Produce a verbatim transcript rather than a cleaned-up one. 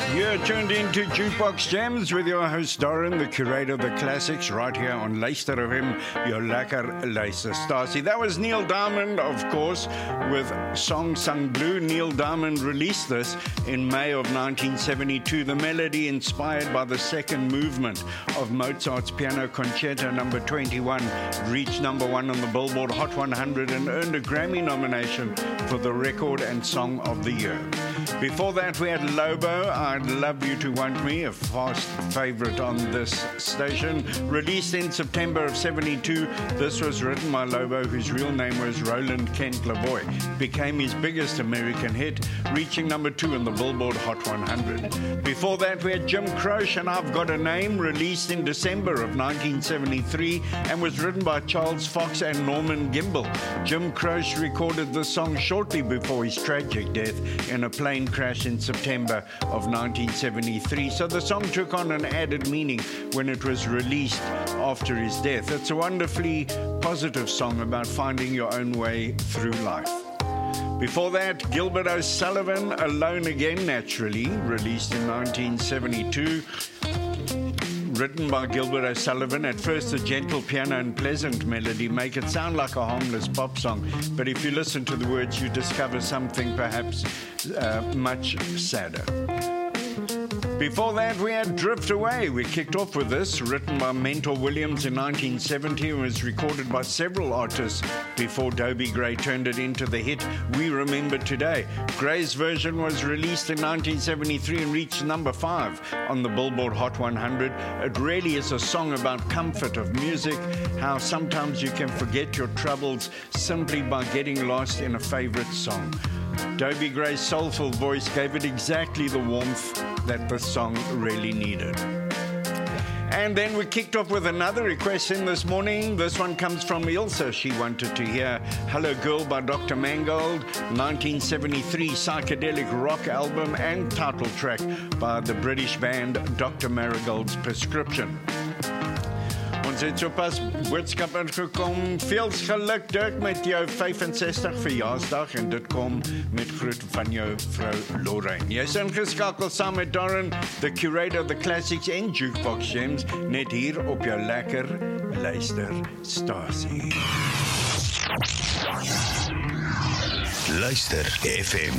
You're tuned into Jukebox Gems with your host Darren, the curator of the classics, right here on Luister of him, your lekker luisterstasie. That was Neil Diamond, of course, with Song Sung Blue. Neil Diamond released this in May of nineteen seventy-two. The melody, inspired by the second movement of Mozart's Piano Concerto number twenty-one, reached number one on the Billboard Hot one hundred and earned a Grammy nomination for the Record and Song of the Year. Before that, we had Lobo, I'd Love You to Want Me, a fast favorite on this station. Released in September of seventy-two, this was written by Lobo, whose real name was Roland Kent Lavoie. Became his biggest American hit, reaching number two in the Billboard Hot one hundred. Before that, we had Jim Croce and I've Got a Name, released in December of nineteen seventy-three, and was written by Charles Fox and Norman Gimbel. Jim Croce recorded this song shortly before his tragic death in a plane crash in September of nineteen seventy-three, so the song took on an added meaning when it was released after his death. It's a wonderfully positive song about finding your own way through life. Before that, Gilbert O'Sullivan, Alone Again, naturally, released in nineteen seventy-two. Written by Gilbert O'Sullivan. At first, a gentle piano and pleasant melody make it sound like a harmless pop song, but if you listen to the words, you discover something perhaps uh, much sadder. Before that, we had Drift Away. We kicked off with this, written by Mentor Williams in nineteen seventy, and was recorded by several artists before Dobie Gray turned it into the hit we remember today. Gray's version was released in nineteen seventy-three and reached number five on the Billboard Hot one hundred. It really is a song about comfort of music, how sometimes you can forget your troubles simply by getting lost in a favorite song. Dobie Gray's soulful voice gave it exactly the warmth that the song really needed. And then we kicked off with another request in this morning. This one comes from Ilse. She wanted to hear Hello Girl by Doctor Mangold, nineteen seventy-three psychedelic rock album and title track by the British band Doctor Marigold's Prescription. Ons het sopas boodskap ingekom. Veel geluk Dirk met jou vyf-en-sestig verjaarsdag, en dit kom met groet van jou vrou Lorraine. Jy's ingeskakel saam met Darren, the curator of the classics en Jukebox Gems, net hier op jou lekker luisterstasie. Luister F M.